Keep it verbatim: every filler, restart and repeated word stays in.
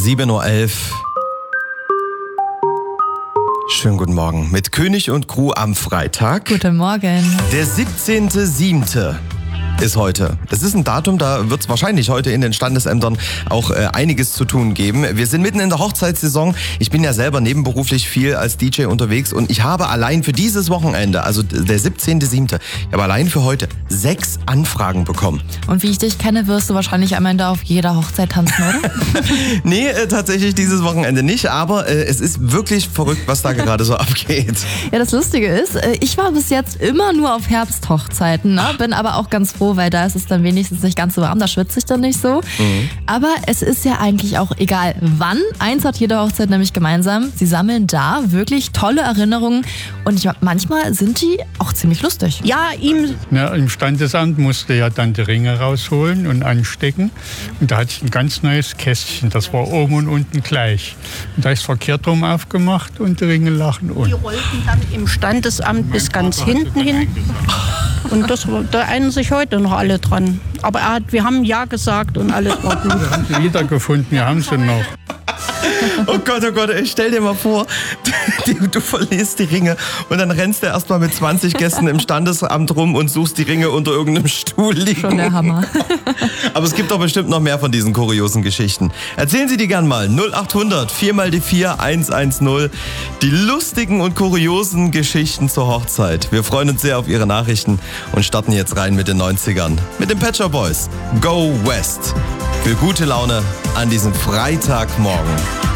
sieben Uhr elf. Schönen guten Morgen mit König und Crew am Freitag. Guten Morgen. Der siebzehnter siebte ist heute. Das ist ein Datum, da wird es wahrscheinlich heute in den Standesämtern auch äh, einiges zu tun geben. Wir sind mitten in der Hochzeitssaison. Ich bin ja selber nebenberuflich viel als D J unterwegs und ich habe allein für dieses Wochenende, also der siebzehnter siebte, ich habe allein für heute sechs Anfragen bekommen. Und wie ich dich kenne, wirst du wahrscheinlich am Ende auf jeder Hochzeit tanzen, oder? Nee, äh, tatsächlich dieses Wochenende nicht, aber äh, es ist wirklich verrückt, was da gerade so abgeht. Ja, das Lustige ist, äh, ich war bis jetzt immer nur auf Herbsthochzeiten, ne? Bin aber auch ganz froh, weil da ist es dann wenigstens nicht ganz so warm, da schwitze ich dann nicht so. Mhm. Aber es ist ja eigentlich auch egal wann. Eins hat jede Hochzeit nämlich gemeinsam. Sie sammeln da wirklich tolle Erinnerungen und ich, manchmal sind die auch ziemlich lustig. Ja, ihm. Ja, im Standesamt musste ja dann die Ringe rausholen und anstecken. Und da hatte ich ein ganz neues Kästchen, das war oben und unten gleich. Und da ist verkehrt rum aufgemacht und die Ringe lachen unten. Die rollten dann im Standesamt bis ganz hinten hin. Und das, da erinnern sich heute noch alle dran. Aber er hat, wir haben Ja gesagt und alles war gut. Wir haben sie wiedergefunden, wir haben sie noch. Oh Gott, oh Gott, ich stell dir mal vor, du, du verlierst die Ringe und dann rennst du erstmal mit zwanzig Gästen im Standesamt rum und suchst die Ringe unter irgendeinem Stuhl liegen. Schon der Hammer. Aber es gibt doch bestimmt noch mehr von diesen kuriosen Geschichten. Erzählen Sie die gern mal. null acht hundert vier mal die vier eins eins null. Die lustigen und kuriosen Geschichten zur Hochzeit. Wir freuen uns sehr auf Ihre Nachrichten und starten jetzt rein mit den neunzigern. Mit den Pet Shop Boys. Go West. Für gute Laune an diesem Freitagmorgen.